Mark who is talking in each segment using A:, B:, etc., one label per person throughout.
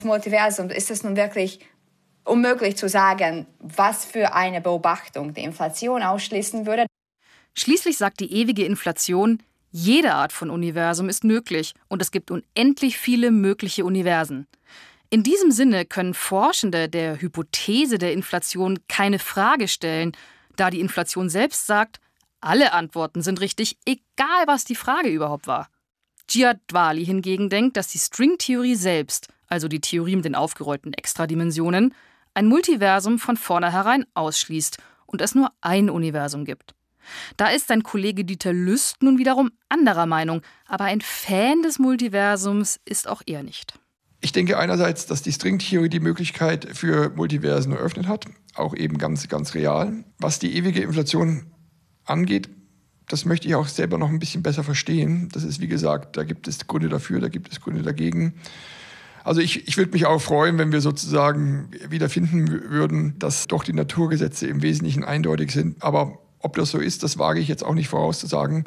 A: Multiversum ist es nun wirklich unmöglich zu sagen, was für eine Beobachtung die Inflation ausschließen würde.
B: Schließlich sagt die ewige Inflation, jede Art von Universum ist möglich und es gibt unendlich viele mögliche Universen. In diesem Sinne können Forschende der Hypothese der Inflation keine Frage stellen, da die Inflation selbst sagt, alle Antworten sind richtig, egal was die Frage überhaupt war. Jia Dwali hingegen denkt, dass die Stringtheorie selbst, also die Theorie mit den aufgerollten Extradimensionen, ein Multiversum von vornherein ausschließt und es nur ein Universum gibt. Da ist sein Kollege Dieter Lüst nun wiederum anderer Meinung, aber ein Fan des Multiversums ist auch er nicht.
C: Ich denke einerseits, dass die Stringtheorie die Möglichkeit für Multiversen eröffnet hat, auch eben ganz, ganz real. Was die ewige Inflation angeht, das möchte ich auch selber noch ein bisschen besser verstehen. Das ist, wie gesagt, da gibt es Gründe dafür, da gibt es Gründe dagegen. Also ich würde mich auch freuen, wenn wir sozusagen wieder finden würden, dass doch die Naturgesetze im Wesentlichen eindeutig sind. Aber ob das so ist, das wage ich jetzt auch nicht vorauszusagen.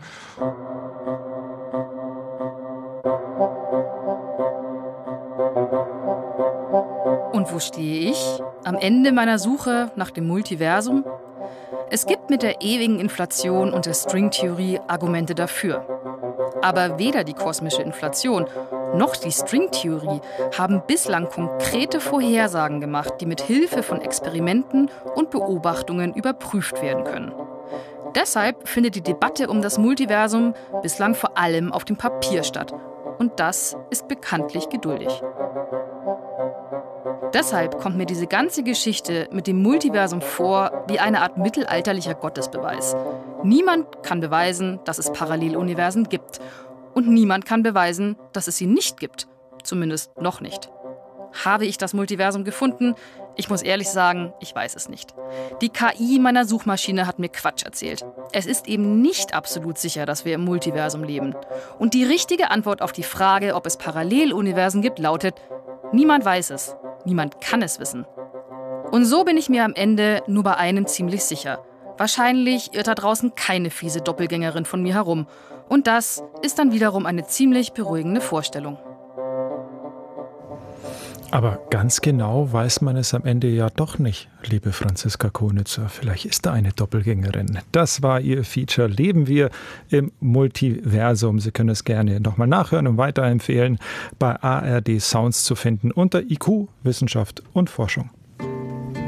B: Und wo stehe ich? Am Ende meiner Suche nach dem Multiversum? Es gibt mit der ewigen Inflation und der Stringtheorie Argumente dafür. Aber weder die kosmische Inflation noch die Stringtheorie haben bislang konkrete Vorhersagen gemacht, die mit Hilfe von Experimenten und Beobachtungen überprüft werden können. Deshalb findet die Debatte um das Multiversum bislang vor allem auf dem Papier statt. Und das ist bekanntlich geduldig. Deshalb kommt mir diese ganze Geschichte mit dem Multiversum vor wie eine Art mittelalterlicher Gottesbeweis. Niemand kann beweisen, dass es Paralleluniversen gibt. Und niemand kann beweisen, dass es sie nicht gibt. Zumindest noch nicht. Habe ich das Multiversum gefunden? Ich muss ehrlich sagen, ich weiß es nicht. Die KI meiner Suchmaschine hat mir Quatsch erzählt. Es ist eben nicht absolut sicher, dass wir im Multiversum leben. Und die richtige Antwort auf die Frage, ob es Paralleluniversen gibt, lautet: niemand weiß es. Niemand kann es wissen. Und so bin ich mir am Ende nur bei einem ziemlich sicher. Wahrscheinlich irrt da draußen keine fiese Doppelgängerin von mir herum. Und das ist dann wiederum eine ziemlich beruhigende Vorstellung.
D: Aber ganz genau weiß man es am Ende ja doch nicht, liebe Franziska Konitzer. Vielleicht ist da eine Doppelgängerin. Das war Ihr Feature Leben wir im Multiversum. Sie können es gerne nochmal nachhören und weiterempfehlen. Bei ARD Sounds zu finden unter IQ, Wissenschaft und Forschung.